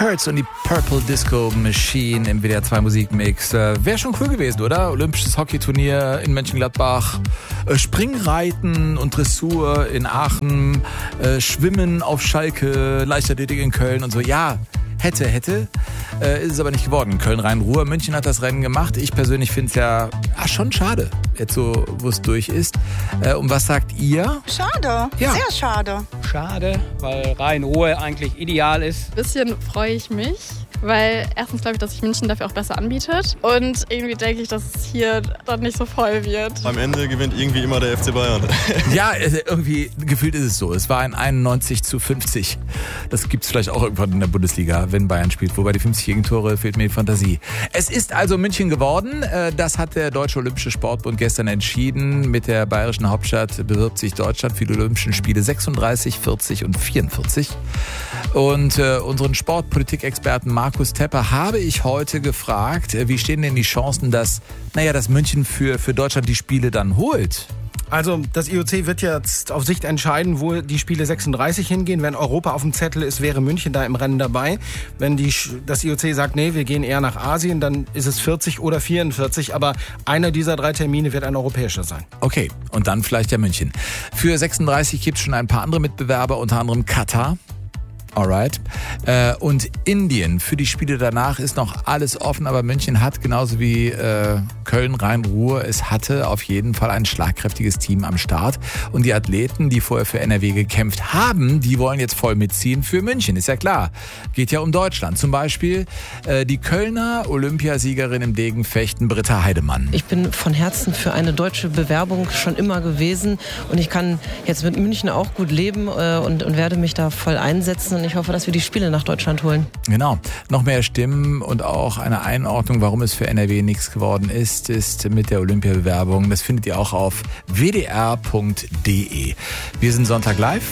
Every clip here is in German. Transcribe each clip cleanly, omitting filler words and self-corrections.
Hurts und die Purple Disco Machine im WDR 2 Musikmix. Wäre schon cool gewesen, oder? Olympisches Hockeyturnier in Mönchengladbach, Springreiten und Dressur in Aachen, Schwimmen auf Schalke, Leichtathletik in Köln und so. Ja, hätte. Ist es aber nicht geworden. Köln-Rhein-Ruhr. München hat das Rennen gemacht. Ich persönlich finde es ja schon schade, jetzt so, wo es durch ist. Und was sagt ihr? Schade, ja. Sehr schade. Schade, weil Rhein-Ruhr eigentlich ideal ist. Ein bisschen freue ich mich, weil erstens glaube ich, dass sich München dafür auch besser anbietet und irgendwie denke ich, dass es hier dann nicht so voll wird. Am Ende gewinnt irgendwie immer der FC Bayern. Ja, irgendwie gefühlt ist es so. Es war ein 91:50. Das gibt es vielleicht auch irgendwann in der Bundesliga, wenn Bayern spielt. Wobei die 50 Gegentore fehlt mir die Fantasie. Es ist also München geworden. Das hat der Deutsche Olympische Sportbund gestern entschieden. Mit der bayerischen Hauptstadt bewirbt sich Deutschland für die Olympischen Spiele 36, 40 und 44. Und unseren Sportpolitik-Experten Markus Tepper habe ich heute gefragt, wie stehen denn die Chancen, dass München für Deutschland die Spiele dann holt? Also das IOC wird jetzt auf Sicht entscheiden, wo die Spiele 36 hingehen. Wenn Europa auf dem Zettel ist, wäre München da im Rennen dabei. Wenn das IOC sagt, nee, wir gehen eher nach Asien, dann ist es 40 oder 44. Aber einer dieser 3 Termine wird ein europäischer sein. Okay, und dann vielleicht ja München. Für 36 gibt es schon ein paar andere Mitbewerber, unter anderem Katar. Alright. Und Indien. Für die Spiele danach ist noch alles offen, aber München hat genauso wie Köln, Rhein-Ruhr, es hatte auf jeden Fall ein schlagkräftiges Team am Start. Und die Athleten, die vorher für NRW gekämpft haben, die wollen jetzt voll mitziehen für München. Ist ja klar. Geht ja um Deutschland. Zum Beispiel die Kölner Olympiasiegerin im Degenfechten, Britta Heidemann. Ich bin von Herzen für eine deutsche Bewerbung schon immer gewesen. Und ich kann jetzt mit München auch gut leben und werde mich da voll einsetzen. Und ich hoffe, dass wir die Spiele nach Deutschland holen. Genau. Noch mehr Stimmen und auch eine Einordnung, warum es für NRW nichts geworden ist mit der Olympiabewerbung. Das findet ihr auch auf wdr.de. Wir sind Sonntag live.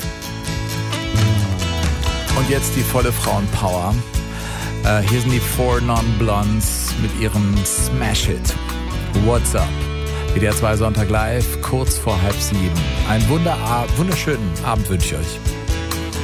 Und jetzt die volle Frauenpower. Hier sind die 4 Non-Blondes mit ihrem Smash-Hit. What's up? WDR 2 Sonntag live, kurz vor 6:30. Einen wunderschönen Abend wünsche ich euch.